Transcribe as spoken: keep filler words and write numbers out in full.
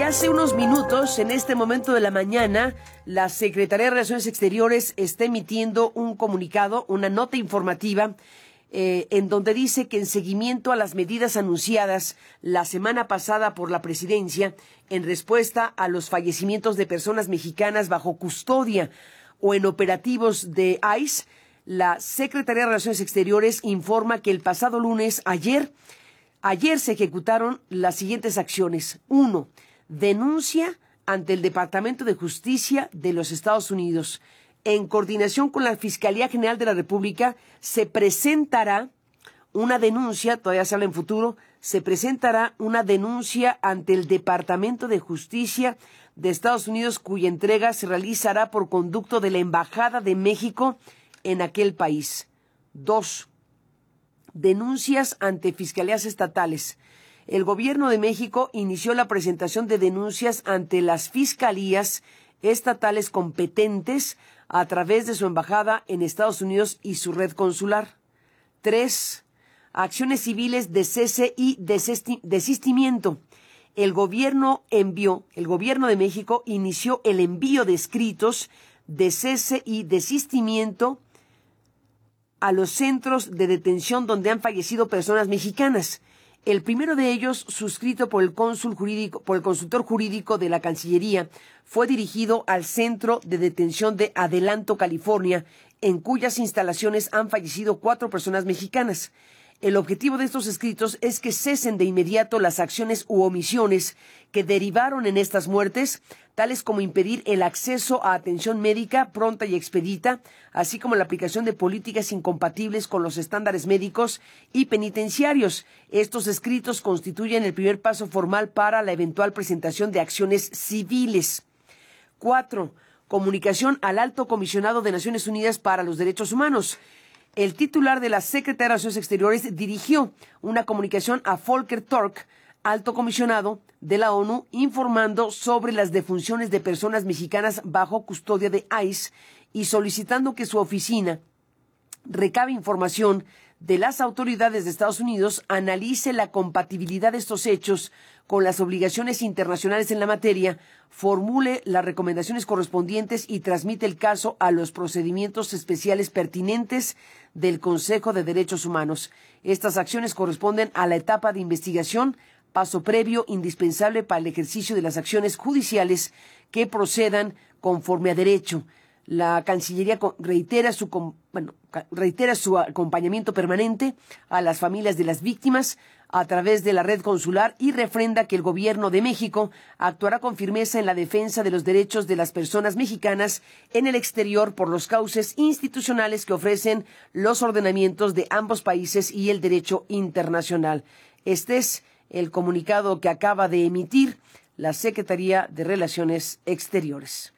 hace unos minutos, en este momento de la mañana, la Secretaría de Relaciones Exteriores está emitiendo un comunicado, una nota informativa, eh, en donde dice que en seguimiento a las medidas anunciadas la semana pasada por la presidencia en respuesta a los fallecimientos de personas mexicanas bajo custodia o en operativos de I C E, la Secretaría de Relaciones Exteriores informa que el pasado lunes, ayer, ayer se ejecutaron las siguientes acciones. Uno, denuncia ante el Departamento de Justicia de los Estados Unidos. En coordinación con la Fiscalía General de la República, se presentará una denuncia, todavía se habla en futuro, se presentará una denuncia ante el Departamento de Justicia de Estados Unidos, cuya entrega se realizará por conducto de la Embajada de México en aquel país. Dos, denuncias ante fiscalías estatales. El Gobierno de México inició la presentación de denuncias ante las fiscalías estatales competentes a través de su embajada en Estados Unidos y su red consular. Tres, acciones civiles de cese y desesti- desistimiento. El gobierno envió, el Gobierno de México inició el envío de escritos de cese y desistimiento a los centros de detención donde han fallecido personas mexicanas. El primero de ellos, suscrito por el cónsul jurídico, por el consultor jurídico de la Cancillería, fue dirigido al Centro de Detención de Adelanto, California, en cuyas instalaciones han fallecido cuatro personas mexicanas. El objetivo de estos escritos es que cesen de inmediato las acciones u omisiones que derivaron en estas muertes, tales como impedir el acceso a atención médica pronta y expedita, así como la aplicación de políticas incompatibles con los estándares médicos y penitenciarios. Estos escritos constituyen el primer paso formal para la eventual presentación de acciones civiles. Cuatro, comunicación al Alto Comisionado de Naciones Unidas para los Derechos Humanos. El titular de la Secretaría de Relaciones Exteriores dirigió una comunicación a Volker Turk, alto comisionado de la ONU, informando sobre las defunciones de personas mexicanas bajo custodia de I C E y solicitando que su oficina recabe información de las autoridades de Estados Unidos, analice la compatibilidad de estos hechos con las obligaciones internacionales en la materia, formule las recomendaciones correspondientes y transmite el caso a los procedimientos especiales pertinentes del Consejo de Derechos Humanos. Estas acciones corresponden a la etapa de investigación, paso previo indispensable para el ejercicio de las acciones judiciales que procedan conforme a derecho. La Cancillería reitera su, bueno, reitera su acompañamiento permanente a las familias de las víctimas a través de la red consular y refrenda que el Gobierno de México actuará con firmeza en la defensa de los derechos de las personas mexicanas en el exterior por los cauces institucionales que ofrecen los ordenamientos de ambos países y el derecho internacional. Este es el comunicado que acaba de emitir la Secretaría de Relaciones Exteriores.